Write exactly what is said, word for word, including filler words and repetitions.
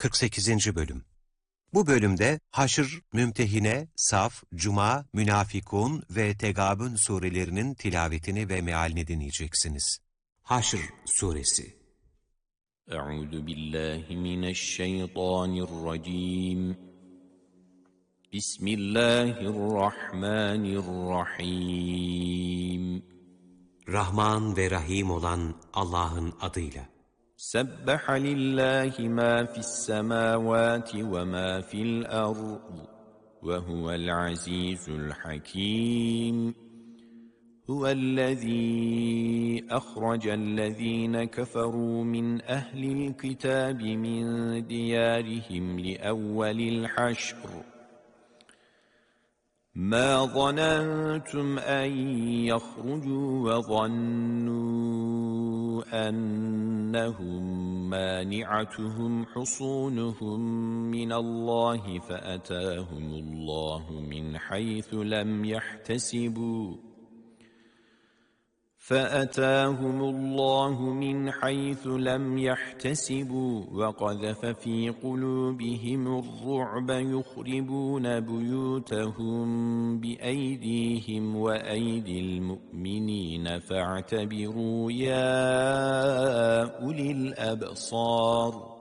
kırk sekizinci Bölüm. Bu bölümde Haşr, Mümtehine, Saf, Cuma, Münafikun ve Tegabün surelerinin tilavetini ve mealini dinleyeceksiniz. Haşr suresi. Euzu billahi mineşşeytanirracim. Bismillahirrahmanirrahim. Rahman ve Rahim olan Allah'ın adıyla. Sebbaha lillahi ma fis semavati ve ma fil ard ve huvel azizul hakim. Huvellezî ahracellezîne keferû min ehlil kitâbi min diyârihim li evvelil haşr. مَا ظَنَنْتُمْ أَنْ يَخْرُجُوا وَظَنُّوا أَنَّهُمْ مَانِعَتُهُمْ حُصُونُهُمْ مِنَ اللَّهِ فَأَتَاهُمُ اللَّهُ مِنْ حَيْثُ لَمْ يَحْتَسِبُوا فَأَتَاهُمُ اللَّهُ مِنْ حَيْثُ لَمْ يَحْتَسِبُوا وَقَذَفَ فِي قُلُوبِهِمُ الرُّعْبَ يُخْرِبُونَ بُيُوتَهُمْ بِأَيْدِيهِمْ وَأَيْدِي الْمُؤْمِنِينَ فَاعْتَبِرُوا يَا أُولِي الْأَبْصَارِ